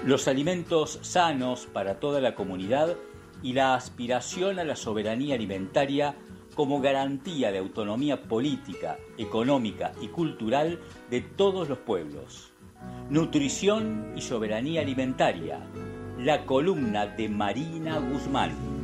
Los alimentos sanos para toda la comunidad y la aspiración a la soberanía alimentaria como garantía de autonomía política, económica y cultural de todos los pueblos. Nutrición y soberanía alimentaria, la columna de Marina Guzmán.